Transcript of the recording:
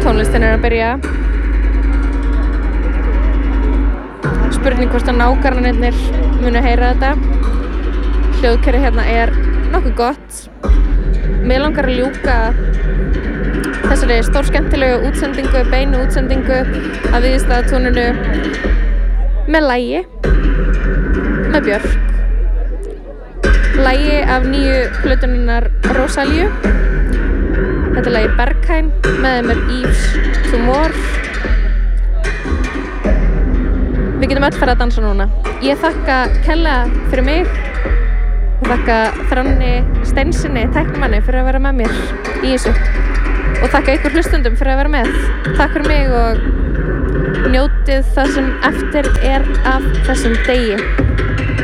Tónlistin að byrja. Spurning hvort að nágrannarnir munu heyra þetta. Hljóðkerfið hérna er nokkuð gott. Mig langar að ljúka þessari stórskemmtilegu útsendingu, beinu útsendingu af Víðistaðatúninu með lagi með Björk. Lagi af nýju plötunnar Rosalíu. Þetta er lagi Berghain, með þeim er Yves Tumor. Við getum öll farið að dansa núna. Ég þakka Kella fyrir mig og þakka Þranni Steinsinni, tæknimanni, fyrir að vera með mér í þessu. Og þakka ykkur hlustundum fyrir að vera með. Takk fyrir mig og njótið það sem eftir er af þessum degi.